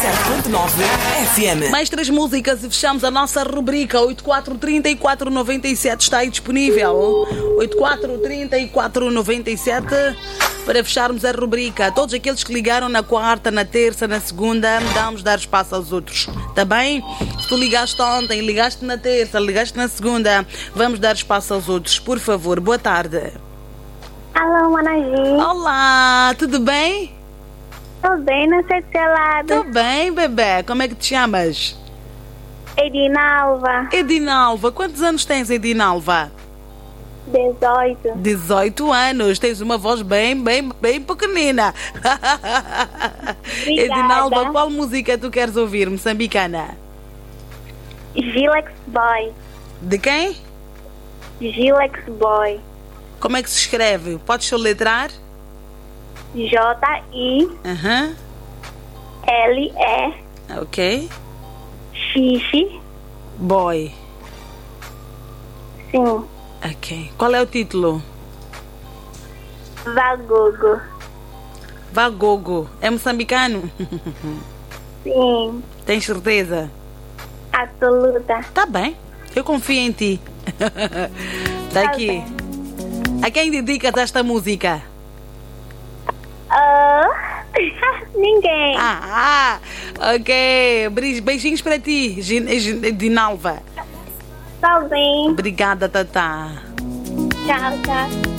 FM. Mais 3 músicas e fechamos a nossa rubrica. 843497 está aí disponível. 843497 para fecharmos a rubrica. Todos aqueles que ligaram na quarta, na terça, na segunda, vamos dar espaço aos outros. Tá bem? Se tu ligaste ontem, ligaste na terça, ligaste na segunda, vamos dar espaço aos outros. Por favor, boa tarde. Alô, Managi. Olá, tudo bem? Tô bem, não sei do seu lado. Tudo bem, bebê. Como é que te chamas? Edinalva. Edinalva. Quantos anos tens, Edinalva? 18. 18 anos. Tens uma voz bem pequenina. Edinalva, qual música tu queres ouvir, moçambicana? Gilex Boy. De quem? Gilex Boy. Como é que se escreve? Podes soletrar? J-I-L-E. Ok. Xixi. Boy. Sim. Ok. Qual é o título? Vagogo. Vagogo. É moçambicano? Sim. Tens certeza? Absoluta. Tá bem. Eu confio em ti. Daqui. bem. A quem dedicas esta música? Ninguém. Ok. Beijinhos para ti, Edinalva. Tá bem. Obrigada, Tatá. Tchau, tchau.